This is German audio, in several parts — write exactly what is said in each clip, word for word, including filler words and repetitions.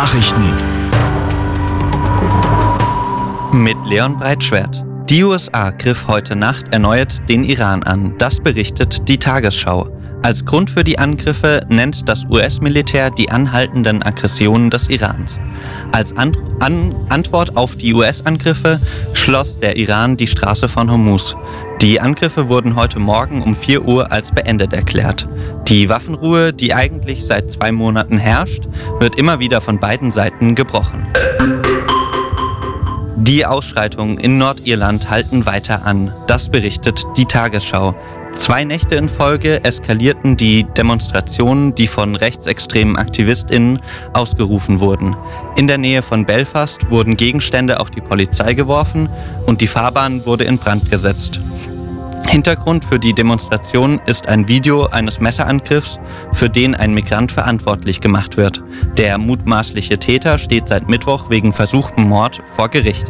Nachrichten mit Leon Breitschwert. Die U S A griff heute Nacht erneut den Iran an. Das berichtet die Tagesschau. Als Grund für die Angriffe nennt das U S-Militär die anhaltenden Aggressionen des Irans. Als An- An- Antwort auf die U S-Angriffe schloss der Iran die Straße von Hormuz. Die Angriffe wurden heute Morgen um vier Uhr als beendet erklärt. Die Waffenruhe, die eigentlich seit zwei Monaten herrscht, wird immer wieder von beiden Seiten gebrochen. Die Ausschreitungen in Nordirland halten weiter an. Das berichtet die Tagesschau. Zwei Nächte in Folge eskalierten die Demonstrationen, die von rechtsextremen AktivistInnen ausgerufen wurden. In der Nähe von Belfast wurden Gegenstände auf die Polizei geworfen und die Fahrbahn wurde in Brand gesetzt. Hintergrund für die Demonstration ist ein Video eines Messerangriffs, für den ein Migrant verantwortlich gemacht wird. Der mutmaßliche Täter steht seit Mittwoch wegen versuchtem Mord vor Gericht.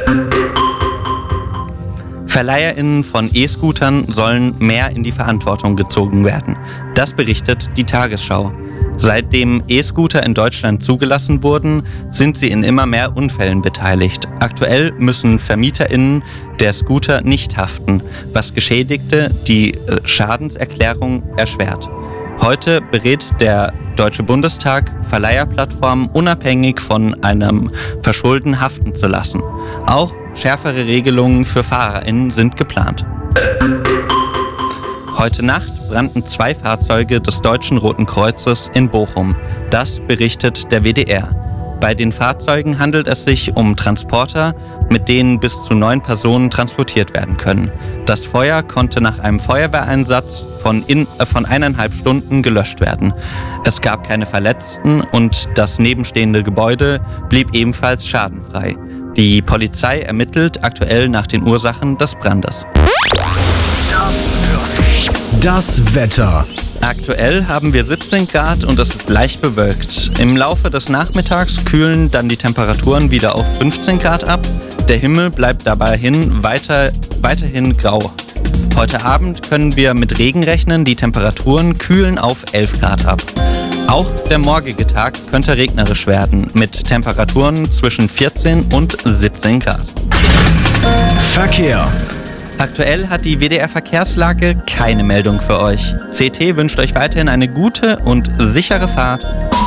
VerleiherInnen von E-Scootern sollen mehr in die Verantwortung gezogen werden. Das berichtet die Tagesschau. Seitdem E-Scooter in Deutschland zugelassen wurden, sind sie in immer mehr Unfällen beteiligt. Aktuell müssen VermieterInnen der Scooter nicht haften, was Geschädigte die Schadenserklärung erschwert. Heute berät der Deutsche Bundestag, Verleiherplattformen unabhängig von einem Verschulden haften zu lassen. Auch schärfere Regelungen für FahrerInnen sind geplant. Heute Nacht brannten zwei Fahrzeuge des Deutschen Roten Kreuzes in Bochum. Das berichtet der W D R. Bei den Fahrzeugen handelt es sich um Transporter, mit denen bis zu neun Personen transportiert werden können. Das Feuer konnte nach einem Feuerwehreinsatz von, in, äh, von eineinhalb Stunden gelöscht werden. Es gab keine Verletzten und das nebenstehende Gebäude blieb ebenfalls schadenfrei. Die Polizei ermittelt aktuell nach den Ursachen des Brandes. Das Wetter. Aktuell haben wir siebzehn Grad und es ist leicht bewölkt. Im Laufe des Nachmittags kühlen dann die Temperaturen wieder auf fünfzehn Grad ab. Der Himmel bleibt dabei hin weiter, weiterhin grau. Heute Abend können wir mit Regen rechnen. Die Temperaturen kühlen auf elf Grad ab. Auch der morgige Tag könnte regnerisch werden, mit Temperaturen zwischen vierzehn und siebzehn Grad. Verkehr. Aktuell hat die W D R-Verkehrslage keine Meldung für euch. C T wünscht euch weiterhin eine gute und sichere Fahrt.